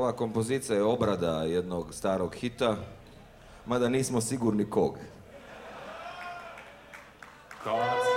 ova kompozicija je obrada jednog starog hita, mada nismo sigurni kog. Kad